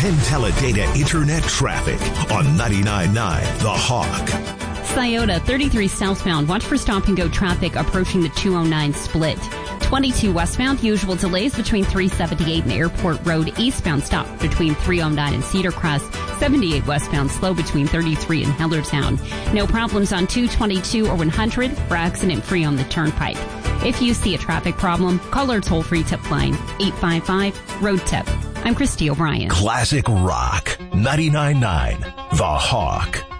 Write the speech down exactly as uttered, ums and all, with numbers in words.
Penn Teledata Internet traffic on ninety-nine point nine The Hawk. Scioto, thirty-three southbound. Watch for stop-and-go traffic approaching the two oh nine split. twenty-two westbound, usual delays between three seventy-eight and Airport Road. Eastbound stop between three oh nine and Cedar Crest. seventy-eight westbound, slow between thirty-three and Hellertown. No problems on two twenty-two or one hundred. We're accident-free on the Turnpike. If you see a traffic problem, call our toll-free tip line, eight five five, road tip. I'm Christy O'Brien. Classic Rock, ninety-nine point nine The Hawk.